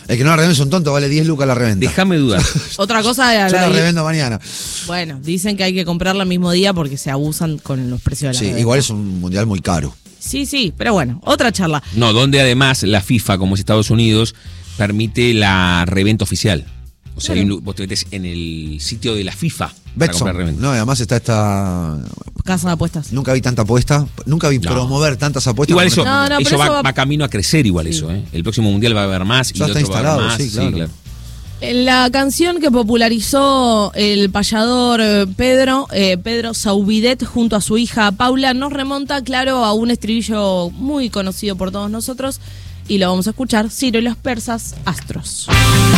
El que no la revende es un tonto, vale 10 lucas la reventa. Déjame dudar. Otra cosa de Yo la revendo mañana. Bueno, dicen que hay que comprarla el mismo día porque se abusan con los precios de la Sí, reventa. igual es un mundial muy caro. Sí, pero bueno, otra charla. No, donde además la FIFA, como es Estados Unidos, permite la reventa oficial. O sea, vos te metes en el sitio de la FIFA para Betson. comprar reventa. No, además está esta... Casa de apuestas. Nunca vi tanta apuesta, nunca vi promover tantas apuestas. Igual como eso, No, pero eso eso va camino a crecer igual eso, ¿eh? El próximo mundial va a haber más y Ya el está otro va a haber instalado, más. sí, claro. La canción que popularizó el payador Pedro Saubidet junto a su hija Paula nos remonta, claro, a un estribillo muy conocido por todos nosotros y lo vamos a escuchar, Ciro y los persas, Astros.